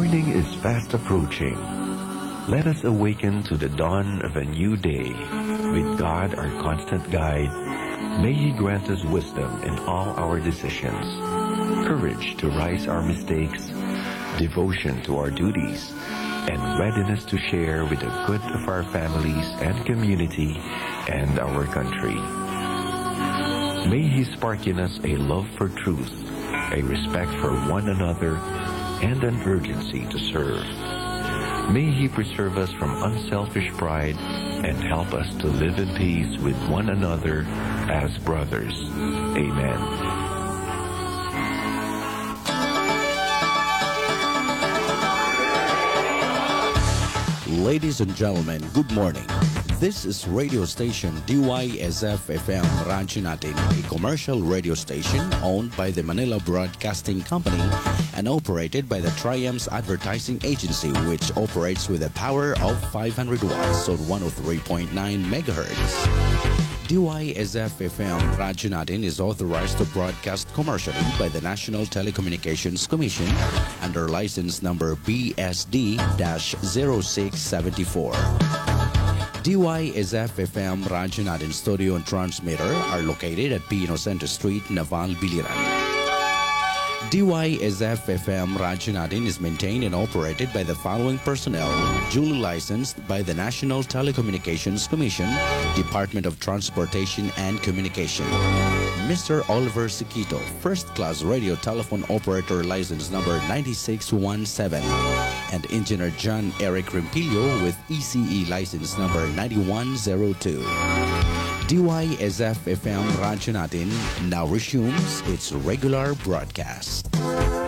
morning is fast approaching. Let us awaken to the dawn of a new day. With God, our constant guide, may He grant us wisdom in all our decisions, courage to rise our mistakes, devotion to our duties, and readiness to share with the good of our families and community and our country. May He spark in us a love for truth, a respect for one another, and an urgency to serve. May He preserve us from unselfish pride and help us to live in peace with one another as brothers. Amen. Ladies and gentlemen, good morning. This is radio station DYSF-FM Radyo Natin, a commercial radio station owned by the Manila Broadcasting Company and operated by the Triumphs Advertising Agency, which operates with a power of 500 watts on 103.9 megahertz. DYSF-FM Radyo Natin is authorized to broadcast commercially by the National Telecommunications Commission under license number BSD-0674. DYSF-FM Radyo Natin studio and transmitter are located at P. Inocente Street, Naval, Biliran. DYSF-FM Radyo Natin is maintained and operated by the following personnel, duly licensed by the National Telecommunications Commission, Department of Transportation and Communication. Mr. Oliver Siquito, first-class radio telephone operator license number 9617, and Engineer John Eric Rimpillo with ECE license number 9102. DYSF-FM Radyo Natin now resumes its regular broadcast.